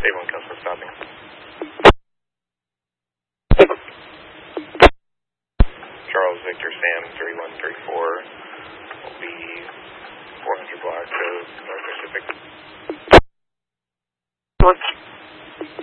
K1 Council stopping. Charles Victor Sam 3134 will be 400 block of